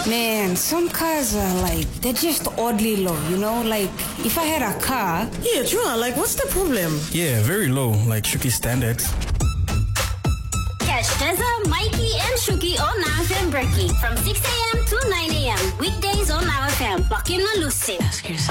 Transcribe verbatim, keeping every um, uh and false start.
Man, some cars are like, they're just oddly low, you know? Like, if I had a car... Yeah, true. Like, what's the problem? Yeah, very low, like Shuki standards. Catch Teza, Mikey, and Shuki on Now F M Breaky from six a.m. to nine a.m. Weekdays on Now F M. Lock in on Lucy.